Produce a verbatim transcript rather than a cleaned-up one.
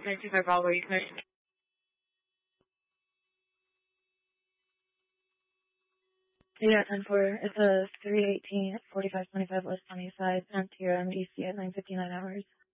nine two five Bravo, you clear? Yeah, ten four. It's a three eighteen, forty-five twenty-five West on East Side, Santiago, M D C at nine fifty-nine hours.